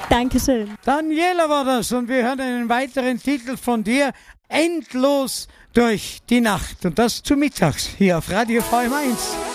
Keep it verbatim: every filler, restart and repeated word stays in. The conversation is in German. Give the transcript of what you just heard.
Dankeschön. Daniela war das und wir hören einen weiteren Titel von dir. Endlos durch die Nacht. Und das zu mittags hier auf Radio V M eins.